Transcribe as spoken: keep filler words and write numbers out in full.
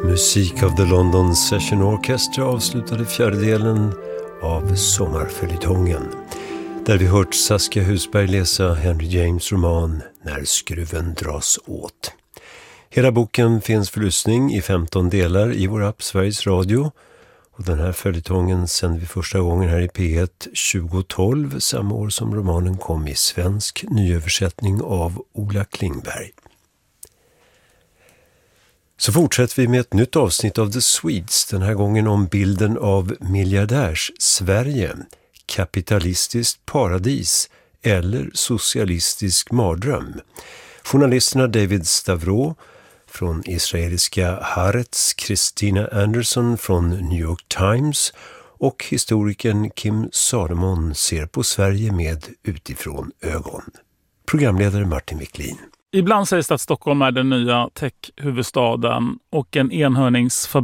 Musik of the London Session Orchestra avslutade fjärdedelen av sommarföljetongen, där vi hört Saskia Husberg läsa Henry James roman När skruven dras åt. Hela boken finns för lyssning i femton delar i vår app Sveriges Radio, och den här följetongen sänder vi första gången här i P ett tjugo tolv, samma år som romanen kom i svensk nyöversättning av Ola Klingberg. Så fortsätter vi med ett nytt avsnitt av The Swedes, den här gången om bilden av miljardärs-Sverige, kapitalistiskt paradis eller socialistisk mardröm. Journalisterna David Stavro från israeliska Haaretz, Christina Anderson från New York Times och historikern Kim Salomon ser på Sverige med utifrån ögon. Programledare Martin Wiklin. Ibland sägs det att Stockholm är den nya tech-huvudstaden och en enhörningsfabrik